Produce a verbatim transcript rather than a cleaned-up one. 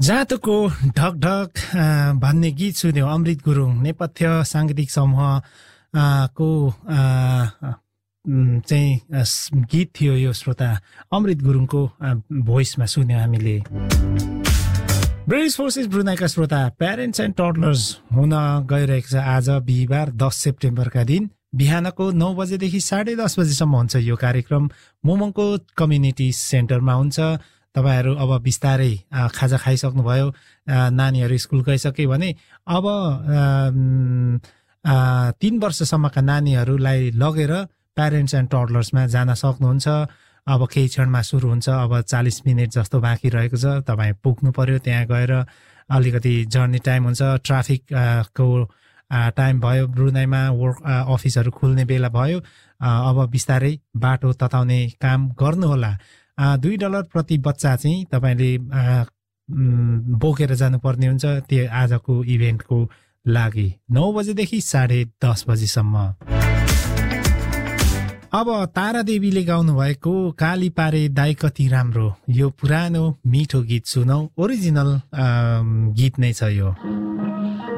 जातोको ढक ढक भन्ने गीत सुन्यो अमृत गुरुङ नेपथ्य साङ्गीतिक समूह को चाहिँ गीत थियो यो श्रोता अमृत गुरुङको भोइसमा सुन्यो हामीले। ब्रिटिस फोर्सेस ब्रुनाईका श्रोता प्यारेन्ट्स एन्ड टडलर्स हुन गइरहेको छ आज बिहिबार दस सेप्टेम्बरका दिन बिहानको नौ बजेदेखि साढे दस बजेसम्म हुन्छ यो कार्यक्रम मोमङको कम्युनिटी सेन्टरमा हुन्छ। तपाईहरू अब बिस्तारै खाजा खाइसक्नुभयो, नानीहरू स्कुल गइसके भने अब तीन वर्षसम्मका नानीहरूलाई लगेर प्यारेन्ट्स एन्ड टडलर्समा जान सक्नुहुन्छ। अब केही क्षणमा सुरु हुन्छ, अब चालिस मिनट जस्तो बाँकी रहेको छ। तपाईँ पुग्नु पर्यो, त्यहाँ गएर अलिकति जर्नी टाइम हुन्छ, ट्राफिक को टाइम भयो, ब्रुनाईमा वर्क अफिसहरू खुल्ने बेला भयो। अब बिस्तारै बाटो तताउने काम गर्नुहोला। दुई डलर प्रति बच्चा चाहिँ तपाईँले बोकेर जानुपर्ने हुन्छ त्यो आजको इभेन्टको लागि नौ बजेदेखि साढे दस बजीसम्म। अब तारादेवीले गाउनु भएको काली पारे दाइ कति राम्रो यो पुरानो मिठो गीत सुनौ। ओरिजिनल गीत नै छ यो।